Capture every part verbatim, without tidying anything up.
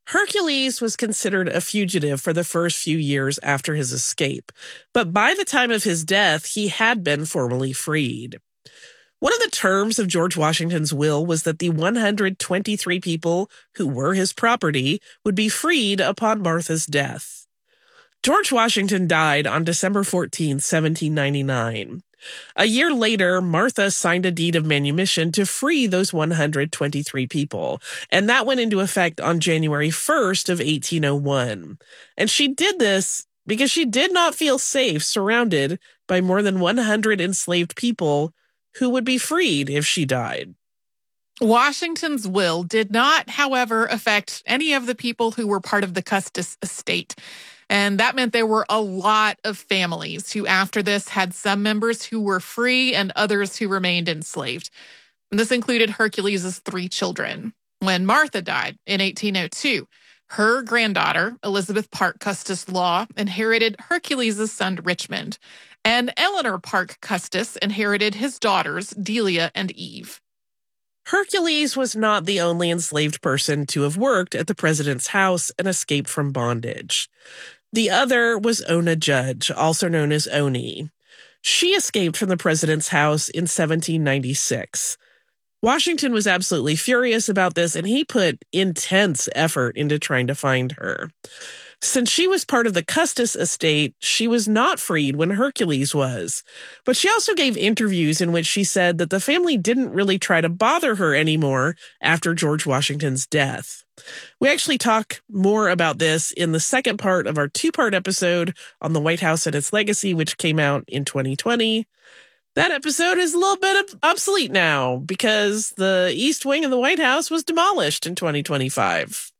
Hercules was considered a fugitive for the first few years after his escape, but by the time of his death, he had been formally freed. One of the terms of George Washington's will was that the one hundred twenty-three people who were his property would be freed upon Martha's death. George Washington died on December fourteenth, seventeen ninety-nine. A year later, Martha signed a deed of manumission to free those one hundred twenty-three people, and that went into effect on January first of eighteen oh one. And she did this because she did not feel safe surrounded by more than one hundred enslaved people who would be freed if she died. Washington's will did not, however, affect any of the people who were part of the Custis estate. And that meant there were a lot of families who, after this, had some members who were free and others who remained enslaved. And this included Hercules' three children. When Martha died in eighteen oh two, her granddaughter, Elizabeth Parke Custis Law, inherited Hercules' son Richmond, and Eleanor Parke Custis inherited his daughters, Delia and Eve. Hercules was not the only enslaved person to have worked at the president's house and escaped from bondage. The other was Ona Judge, also known as Oni. She escaped from the president's house in seventeen ninety-six. Washington was absolutely furious about this, and he put intense effort into trying to find her. Since she was part of the Custis estate, she was not freed when Hercules was. But she also gave interviews in which she said that the family didn't really try to bother her anymore after George Washington's death. We actually talk more about this in the second part of our two-part episode on the White House and its legacy, which came out in twenty twenty. That episode is a little bit obsolete now because the East Wing of the White House was demolished in twenty twenty-five.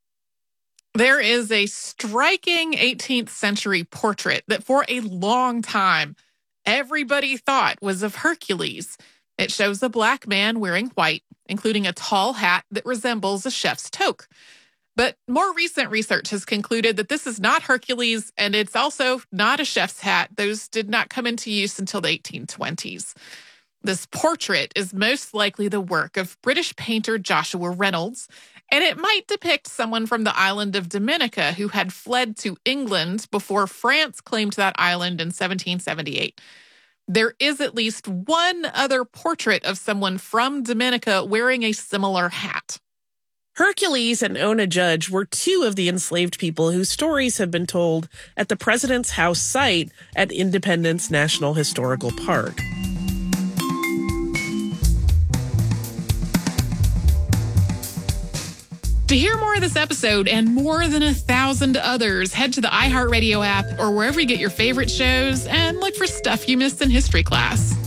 There is a striking eighteenth century portrait that for a long time everybody thought was of Hercules. It shows a black man wearing white, including a tall hat that resembles a chef's toque. But more recent research has concluded that this is not Hercules, and it's also not a chef's hat. Those did not come into use until the eighteen twenties. This portrait is most likely the work of British painter Joshua Reynolds, and it might depict someone from the island of Dominica who had fled to England before France claimed that island in seventeen seventy-eight. There is at least one other portrait of someone from Dominica wearing a similar hat. Hercules and Ona Judge were two of the enslaved people whose stories have been told at the President's House site at Independence National Historical Park. To hear more of this episode and more than a thousand others, head to the iHeartRadio app or wherever you get your favorite shows and look for Stuff You Missed in History Class.